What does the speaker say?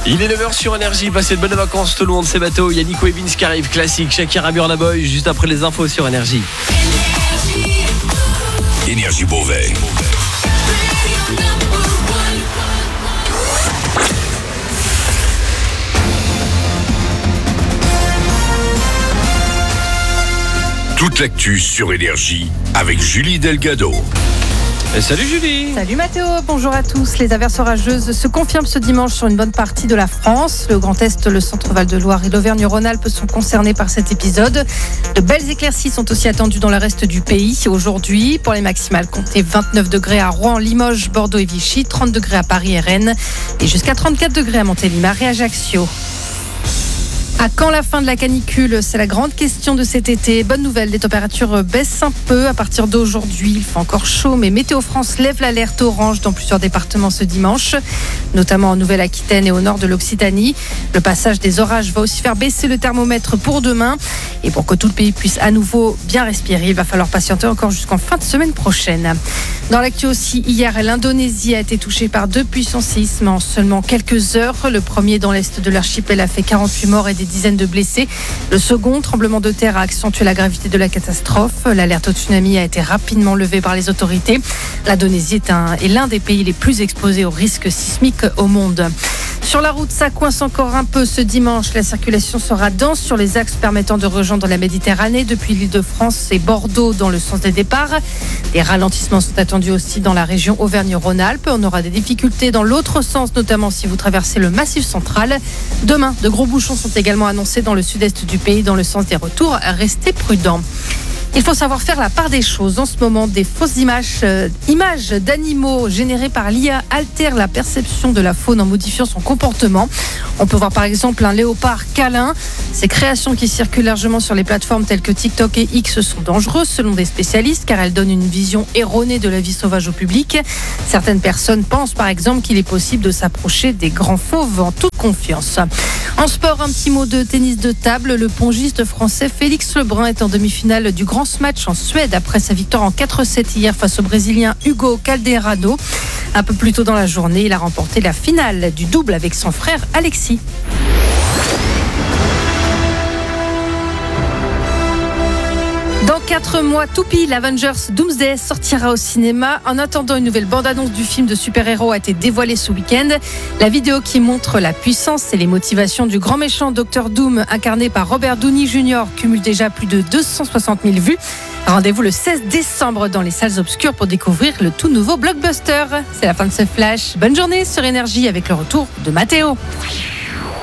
Il est 9h sur Énergie, passez de bonnes vacances tout le monde, c'est bateau. Il y a Nico Evans qui arrive, classique, Shakira, Burna Boy, juste après les infos sur Énergie. Énergie Beauvais. Toute l'actu sur Énergie avec Julie Delgado. Et salut Julie. Salut Mathéo, bonjour à tous. Les averses orageuses se confirment ce dimanche sur une bonne partie de la France. Le Grand Est, le Centre-Val de Loire et l'Auvergne-Rhône-Alpes sont concernés par cet épisode. De belles éclaircies sont aussi attendues dans le reste du pays. Aujourd'hui, pour les maximales, comptez 29 degrés à Rouen, Limoges, Bordeaux et Vichy, 30 degrés à Paris et Rennes et jusqu'à 34 degrés à Montélimar et Ajaccio. À quand la fin de la canicule ? C'est la grande question de cet été. Bonne nouvelle, les températures baissent un peu à partir d'aujourd'hui. Il fait encore chaud, mais Météo France lève l'alerte orange dans plusieurs départements ce dimanche, notamment en Nouvelle-Aquitaine et au nord de l'Occitanie. Le passage des orages va aussi faire baisser le thermomètre pour demain. Et pour que tout le pays puisse à nouveau bien respirer, il va falloir patienter encore jusqu'en fin de semaine prochaine. Dans l'actu aussi, hier, l'Indonésie a été touchée par 2 puissants séismes en seulement quelques heures. Le premier dans l'est de l'archipel a fait 48 morts et des dizaines de blessés. Le second tremblement de terre a accentué la gravité de la catastrophe. L'alerte au tsunami a été rapidement levée par les autorités. L'Indonésie est l'un des pays les plus exposés aux risques sismiques au monde. Sur la route, ça coince encore un peu ce dimanche. La circulation sera dense sur les axes permettant de rejoindre la Méditerranée depuis l'Île-de-France et Bordeaux dans le sens des départs. Des ralentissements sont attendus aussi dans la région Auvergne-Rhône-Alpes. On aura des difficultés dans l'autre sens, notamment si vous traversez le Massif central. Demain, de gros bouchons sont également annoncés dans le sud-est du pays dans le sens des retours. Restez prudents. Il faut savoir faire la part des choses. En ce moment, des fausses images d'animaux générées par l'IA altèrent la perception de la faune en modifiant son comportement. On peut voir par exemple un léopard câlin. Ces créations qui circulent largement sur les plateformes telles que TikTok et X sont dangereuses selon des spécialistes car elles donnent une vision erronée de la vie sauvage au public. Certaines personnes pensent par exemple qu'il est possible de s'approcher des grands fauves en toute confiance. En sport, un petit mot de tennis de table. Le pongiste français Félix Lebrun est en demi-finale du Grand Match en Suède après sa victoire en 4-7 hier face au Brésilien Hugo Calderano. Un peu plus tôt dans la journée, il a remporté la finale du double avec son frère Alexis. Dans 4 mois, tout pile, Avengers Doomsday sortira au cinéma. En attendant, une nouvelle bande-annonce du film de super-héros a été dévoilée ce week-end. La vidéo qui montre la puissance et les motivations du grand méchant Dr Doom, incarné par Robert Downey Jr., cumule déjà plus de 260 000 vues. Rendez-vous le 16 décembre dans les salles obscures pour découvrir le tout nouveau blockbuster. C'est la fin de ce flash. Bonne journée sur Énergie avec le retour de Mathéo.